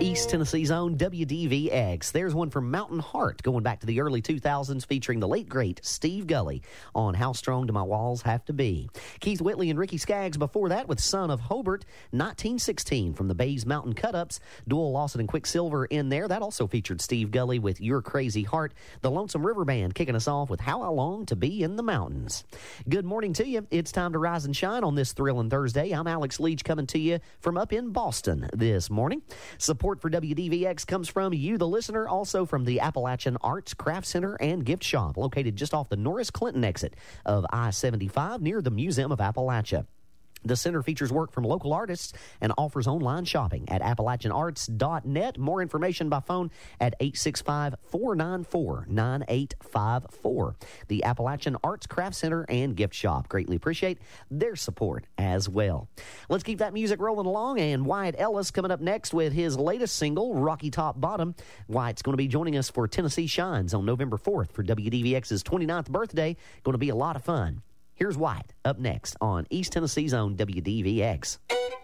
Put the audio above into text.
East Tennessee's own WDVX. There's one from Mountain Heart going back to the early 2000s featuring the late, great Steve Gully on How Strong Do My Walls Have to Be. Keith Whitley and Ricky Skaggs before that with Son of Hobart, 1916 from the Bays Mountain Cut-Ups. Dual Lawson and Quicksilver in there. That also featured Steve Gully with Your Crazy Heart. The Lonesome River Band kicking us off with How I Long to Be in the Mountains. Good morning to you. It's time to rise and shine on this thrilling Thursday. I'm Alex Leach coming to you from up in Boston this morning. Support for WDVX comes from you, the listener, also from the Appalachian Arts, Craft Center, and Gift Shop, located just off the Norris Clinton exit of I-75 near the Museum of Appalachia. The center features work from local artists and offers online shopping at AppalachianArts.net. More information by phone at 865-494-9854. The Appalachian Arts Craft Center and Gift Shop. Greatly appreciate their support as well. Let's keep that music rolling along, and Wyatt Ellis coming up next with his latest single, Rocky Top Bottom. Wyatt's going to be joining us for Tennessee Shines on November 4th for WDVX's 29th birthday. Going to be a lot of fun. Here's Wyatt up next on East Tennessee's own WDVX.